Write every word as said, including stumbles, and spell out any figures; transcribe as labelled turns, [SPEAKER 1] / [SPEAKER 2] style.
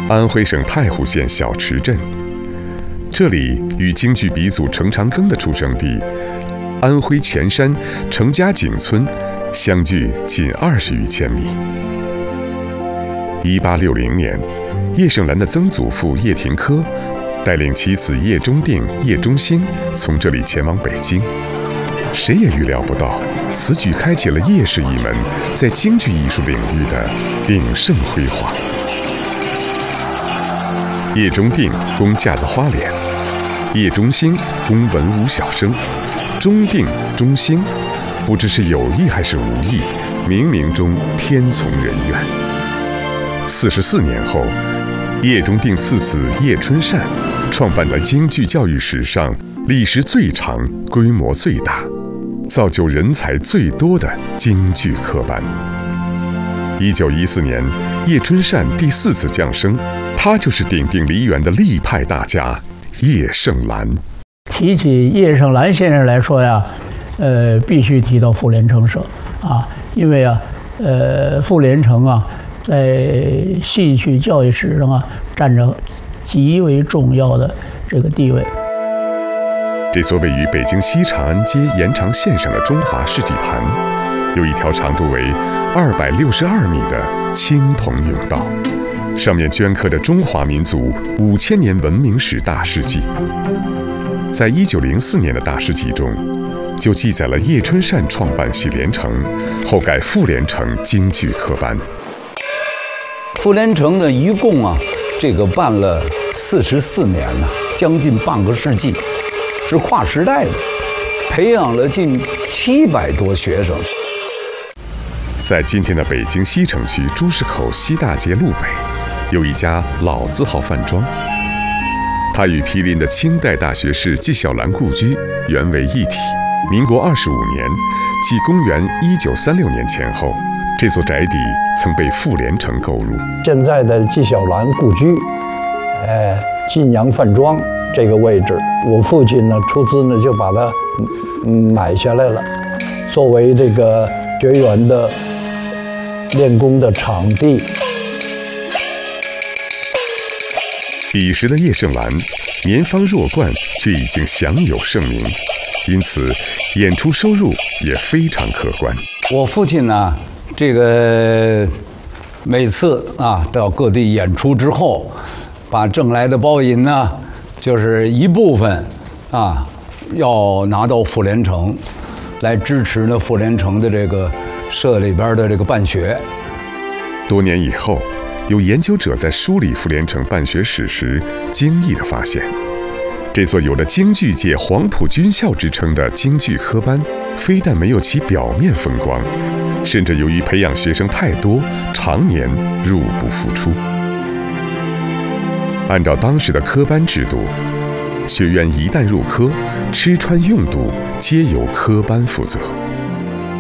[SPEAKER 1] 安徽省太湖县小池镇。这里与京剧鼻祖程长庚的出生地安徽潜山程家井村相距仅二十余千米。一八六零年，叶盛兰的曾祖父叶廷科带领其子叶中定、叶中兴从这里前往北京。谁也预料不到，此举开启了叶氏一门在京剧艺术领域的鼎盛辉煌。叶中定攻架子花脸，叶中兴攻文武小生，中定、中兴，不知是有意还是无意，冥冥中天从人愿。四十四年后，叶中定次子叶春善创办了京剧教育史上历时最长、规模最大、造就人才最多的京剧科班。一九一四年，叶春善第四次降生，他就是鼎鼎梨园的立派大家叶盛兰。
[SPEAKER 2] 提起叶盛兰先生来说呀，呃，必须提到傅连城社啊，因为啊，呃，傅连城啊，在戏曲教育史上啊，占着极为重要的这个地位。
[SPEAKER 1] 这座位于北京西长安街延长线上的中华世纪坛，有一条长度为二百六十二米的青铜甬道，上面镌刻着中华民族五千年文明史大事记。在一九零四年的大事记中，就记载了叶春善创办戏连城，后改傅连城京剧科班。
[SPEAKER 3] 傅连城呢，一共啊，这个办了四十四年呢，将近半个世纪，是跨时代的，培养了近七百多学生。
[SPEAKER 1] 在今天的北京西城区朱市口西大街路北，有一家老字号饭庄，它与毗邻的清代大学士纪晓岚故居原为一体。民国二十五年，即公元一九三六年前后，这座宅邸曾被傅连城购入。
[SPEAKER 4] 现在的纪晓岚故居，哎，晋阳饭庄这个位置，我父亲呢出资呢就把它嗯买下来了，作为这个学员的练功的场地。
[SPEAKER 1] 彼时的叶盛兰年方弱冠，却已经享有盛名，因此演出收入也非常可观。
[SPEAKER 3] 我父亲呢，这个每次啊到各地演出之后，把挣来的包银呢，就是一部分啊要拿到傅连城来支持呢傅连城的这个社里边的这个办学。
[SPEAKER 1] 多年以后，有研究者在梳理傅连城办学史时，惊异地发现，这座有着京剧界黄埔军校之称的京剧科班，非但没有其表面风光，甚至由于培养学生太多，常年入不敷出。按照当时的科班制度，学员一旦入科，吃穿用度皆由科班负责。